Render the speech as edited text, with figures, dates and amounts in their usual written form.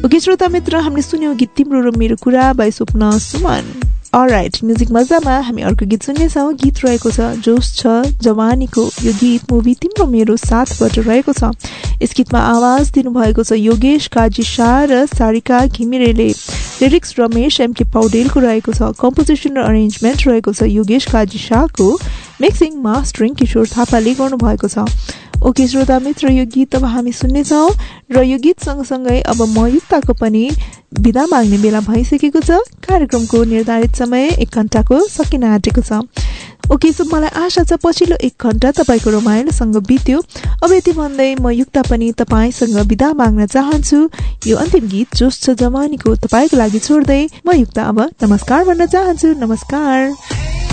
Okay श्रोता मित्र, हामीले सुन्यौं गीत तिम्रो र मेरो कुरा बाई स्वप्न सुमन। अलराइट, म्युजिक मजामा हामी अर्को गीत सुन्नेछौँ। गीत रहेको छ जोश छ जवानीको। यो गीत मुभी तिम्रो मेरो साथबाट रहेको छ। यस गीतमा आवाज दिनुभएको छ योगेश काजी शाह र सारिका घिमिरेले। लिरिक्स रमेश एमके पौडेलको रहेको छ। कम्पोजिसन र अरेन्जमेन्ट रहेको छ योगेश काजी शाहको। मिक्सिङ मास्टरिङ किशोर थापाले गर्नुभएको छ। ओके श्रोता मित्र, यो गीत अब हामी सुन्नेछौँ र यो गीत सँगसँगै अब म युक्ताको पनि बिदा माग्ने बेला भइसकेको छ। कार्यक्रमको निर्धारित समय 1 घण्टाको सकिन आँटेको छ। ओके, सो मलाई आशा छ पछिल्लो 1 घण्टा तपाईँको रमाइलोसँग बित्यो। अब यति भन्दै म युक्ता पनि तपाईँसँग बिदा माग्न चाहन्छु। यो अन्तिम गीत जोश छ जवानीको तपाईँको लागि छोड्दै म युक्ता अब नमस्कार भन्न चाहन्छु। नमस्कार।